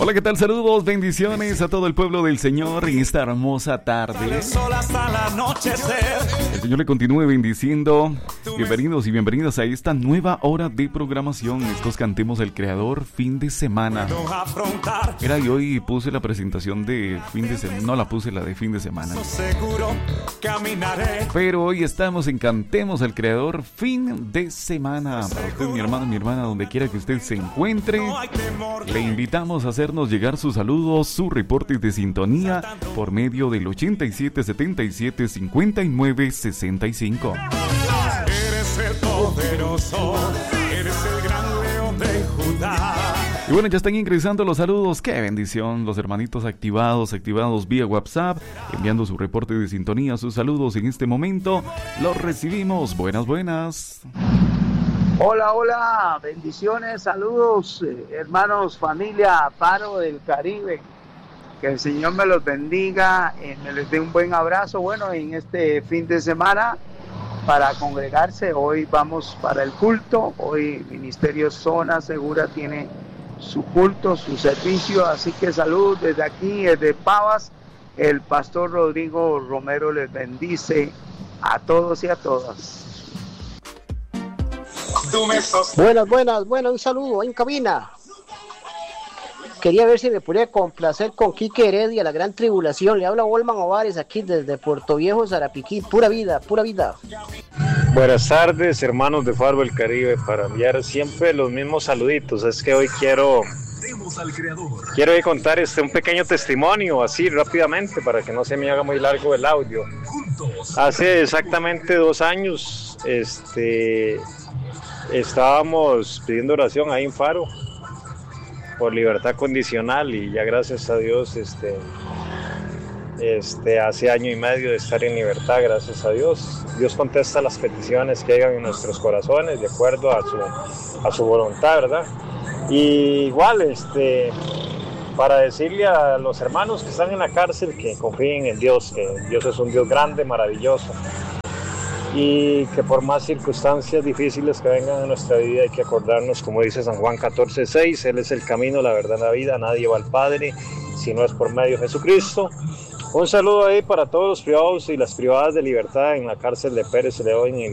Hola, ¿qué tal? Saludos, bendiciones a todo el pueblo del Señor en esta hermosa tarde. El Señor le continúe bendiciendo. Bienvenidos y bienvenidas a esta nueva hora de programación. Estos Cantemos al Creador, fin de semana. Mira, y hoy puse la presentación de fin de semana. No la puse, la de fin de semana. Pero hoy estamos en Cantemos al Creador, fin de semana. Para usted, mi hermano, mi hermana, donde quiera que usted se encuentre, le invitamos a hacernos llegar sus saludos, sus reportes de sintonía por medio del 8777-5965. Eres el poderoso, eres el gran león de Judá. Y bueno, ya están ingresando los saludos. ¡Qué bendición! Los hermanitos activados vía WhatsApp, enviando su reporte de sintonía, sus saludos en este momento. Los recibimos. Buenas, buenas. Hola, hola, bendiciones, saludos, hermanos, familia, Faro del Caribe. Que el Señor me los bendiga, me les dé un buen abrazo. Bueno, en este fin de semana, para congregarse, hoy vamos para el culto. Hoy Ministerio Zona Segura tiene su culto, su servicio. Así que salud desde aquí, desde Pavas. El pastor Rodrigo Romero les bendice a todos y a todas. Buenas, un saludo en cabina. Quería ver si me podía complacer con Quique Heredia, La Gran Tribulación. Le habla Wolman Ovares aquí desde Puerto Viejo, Zarapiquí. Pura vida, pura vida. Buenas tardes, hermanos de Faro del Caribe, para enviar siempre los mismos saluditos. Es que hoy quiero contar un pequeño testimonio, así rápidamente, para que no se me haga muy largo el audio. Hace exactamente 2 años, estábamos pidiendo oración ahí en Faro por libertad condicional, y ya gracias a Dios hace año y medio de estar en libertad, gracias a Dios. Dios contesta las peticiones que llegan en nuestros corazones de acuerdo a su voluntad, ¿verdad? Y igual para decirle a los hermanos que están en la cárcel que confíen en Dios, que Dios es un Dios grande, maravilloso, y que por más circunstancias difíciles que vengan en nuestra vida hay que acordarnos, como dice San Juan 14:6, Él es el camino, la verdad y la vida, nadie va al Padre si no es por medio de Jesucristo. Un saludo ahí para todos los privados y las privadas de libertad en la cárcel de Pérez León, en